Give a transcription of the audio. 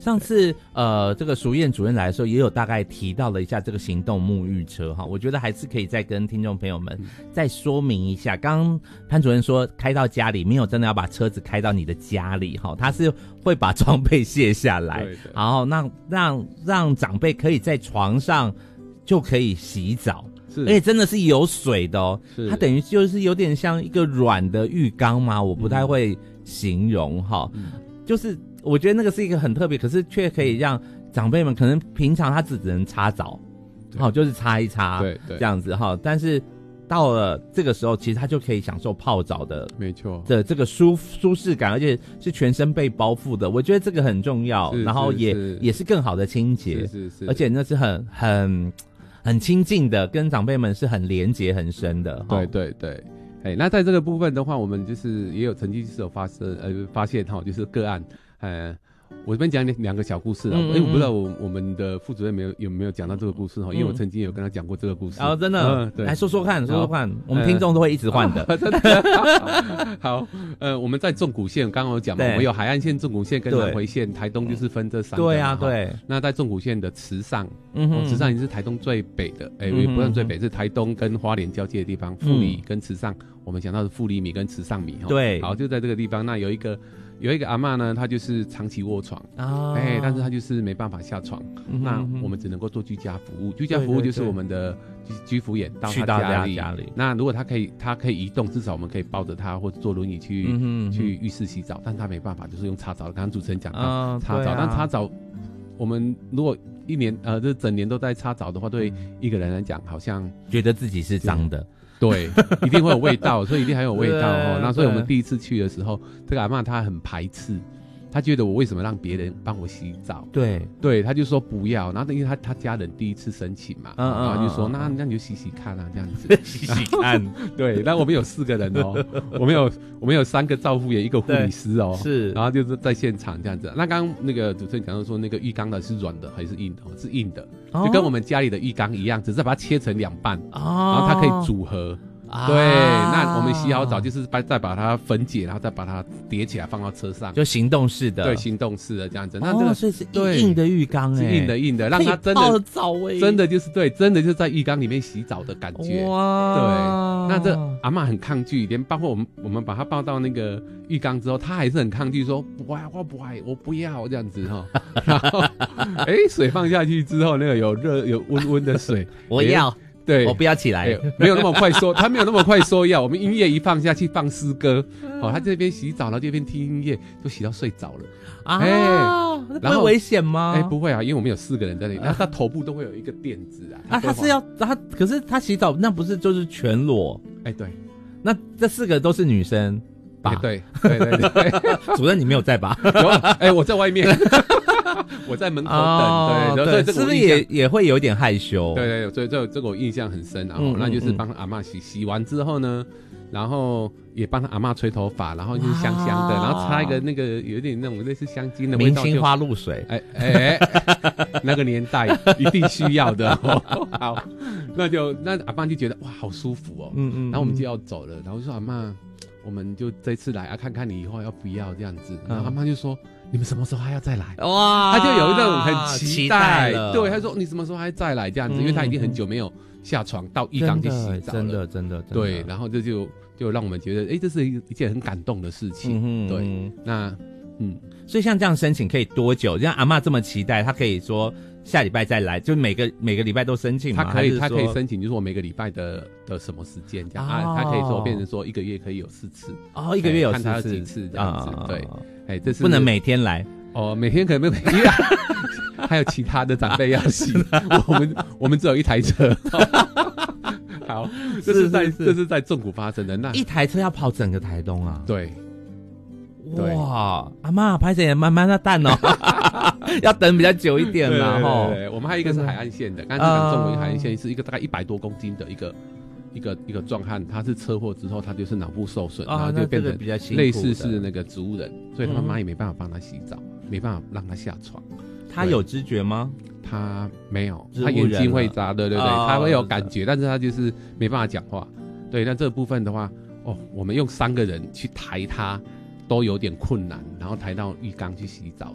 上次这个淑燕主任来的时候，也有大概提到了一下这个行动沐浴车哈，我觉得还是可以再跟听众朋友们再说明一下。刚刚潘主任说开到家里，没有真的要把车子开到你的家里哈，他是会把装备卸下来，然后让长辈可以在床上就可以洗澡。而且真的是有水的哦，它等于就是有点像一个软的浴缸嘛，我不太会形容哈，就是我觉得那个是一个很特别，可是却可以让长辈们可能平常他只能擦澡，好就是擦一擦，对这样子哈，但是到了这个时候，其实他就可以享受泡澡的，没错的这个舒适感，而且是全身被包覆的，我觉得这个很重要，然后也是更好的清洁，是，而且那是很亲近的，跟长辈们是很连结很深的。对，那在这个部分的话，我们就是也有曾经是有发现就是个案，我这边讲两个小故事我不知道我们的副主任有没有讲到这个故事因为我曾经有跟他讲过这个故事。真的，对，来说说看，我们听众都会一直换的。真的。好，我们在纵谷线刚刚有讲嘛，我们有海岸线、纵谷线跟南回线，台东就是分这三个。对啊，对。那在纵谷线的池上，池上已经是台东最北的，也不算最北，是台东跟花莲交界的地方，富里跟池上，我们讲到的富里米跟池上米。对。好，就在这个地方，那有一个阿嬷呢，她就是长期卧床但是她就是没办法下床，那我们只能够做居家服务。居家服务就是我们的居服员到她家里。那如果她可以移动，至少我们可以抱着她或者坐轮椅去浴室洗澡，但她没办法，就是用擦澡。刚刚主持人讲到擦澡，但擦澡我们如果一年这整年都在擦澡的话，对一个人来讲，好像觉得自己是脏的。对，一定会有味道，所以一定还有味道那所以我们第一次去的时候，这个阿嬷她很排斥，她觉得我为什么让别人帮我洗澡？对，她就说不要。然后因为她家人第一次申请嘛，然后就说那你就洗洗看啊，这样子洗洗看。对，那我们有4个人我们有3个照护员，1个护理师是，然后就是在现场这样子。那刚刚那个主持人讲到说，那个浴缸的是软的还是硬的？是硬的。就跟我们家里的浴缸一样，只是把它切成2半，然后它可以组合。对，那我们洗好澡就是再把它分解，然后再把它叠起来放到车上，就行动式的。对，行动式的这样子。那这个所以是硬的浴缸，是硬的，让它真的澡真的就是对，真的就是在浴缸里面洗澡的感觉。哇，对。那这阿嬷很抗拒，连包括我们把它抱到那个浴缸之后，她还是很抗拒，说不爱，我不要这样子然后水放下去之后，那个有温温的水，我要。对，我不要起来，没有那么快说，他没有那么快说要。我们音乐一放下去，放诗歌，他这边洗澡，然后这边听音乐，就洗到睡着了然后危险吗？不会啊，因为我们有4个人在那里，然后他头部都会有一个垫子他是要可是他洗澡那不是就是全裸？对，那这4个都是女生吧？对，主任你没有在吧？有，我在外面。我在门口等，对，是不是也会有点害羞？对，所以这个我印象很深那就是帮阿嬷洗完之后呢，然后也帮阿嬷吹头发，然后就是香香的，然后擦一个那个有点那种类似香精的味道，明星花露水，那个年代一定需要的好，那阿嬷就觉得哇好舒服然后我们就要走了，然后就说阿嬷，我们就这次来看看你以后要不要这样子，然后阿嬷就说。你们什么时候还要再来？哇，他就有一种很期待了。对，他说你什么时候还再来这样子，因为他已经很久没有下床到浴缸去洗澡了，真的。对，然后这就让我们觉得，这是一件很感动的事情。对，那所以像这样申请可以多久？像阿嬷这么期待，他可以说下礼拜再来，就每个礼拜都申请吗？他可以申请，就是我每个礼拜的什么时间这样他可以说变成说1个月可以有4次1个月有4次，看他有几次这样子。对。这是不能每天来每天可能没有，因为还有其他的长辈要洗，我们只有1台车。好，这是在纵谷发生的，那1台车要跑整个台东啊？对，哇，阿嬷拍谁慢慢的蛋要等比较久一点啦对，我们还有一个是海岸线的，刚才讲纵谷海岸线是一个大概100多公斤的一个壮汉，他是车祸之后，他就是脑部受损，然后就变成类似是那个植物人，所以他妈妈也没办法帮他洗澡，没办法让他下床。他有知觉吗？他没有，他眼睛会眨，对，他会有感觉，但是他就是没办法讲话。对，那这部分的话，我们用3个人去抬他都有点困难，然后抬到浴缸去洗澡